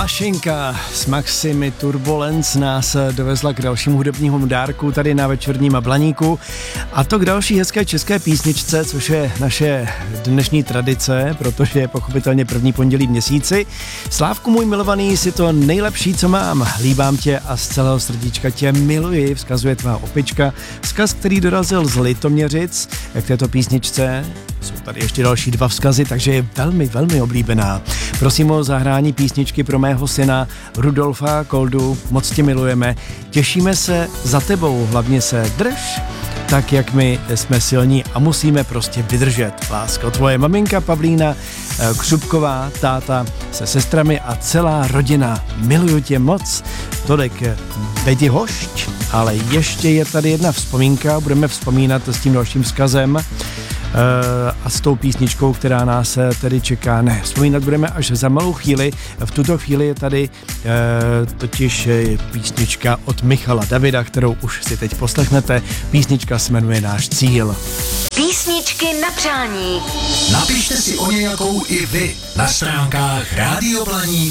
Mašinka s Maximi Turbulence nás dovezla k dalšímu hudebnímu dárku tady na večerním Blaníku, a to k další hezké české písničce, což je naše dnešní tradice, protože je pochopitelně první pondělí v měsíci. Slávku můj milovaný, si to nejlepší, co mám, líbám tě a z celého srdíčka tě miluji, vzkazuje tvá opička, vzkaz, který dorazil z Litoměřic k této písničce. Jsou tady ještě další dva vzkazy, takže je velmi, velmi oblíbená. Prosím o zahrání písničky pro mého syna Rudolfa Koldu, moc tě milujeme, těšíme se za tebou, hlavně se drž, tak jak my jsme silní a musíme prostě vydržet. Lásko, tvoje maminka Pavlína Křupková, táta se sestrami a celá rodina, miluju tě moc, tolik Bedi Hošť, ale ještě je tady jedna vzpomínka, budeme vzpomínat s tím dalším vzkazem, a s tou písničkou, která nás tedy čeká. Ne, vzpomínat budeme až za malou chvíli. V tuto chvíli je tady totiž písnička od Michala Davida, kterou už si teď poslechnete. Písnička se jmenuje Náš cíl. Písničky na přání. Napište si o nějakou i vy na stránkách radioblaník.cz.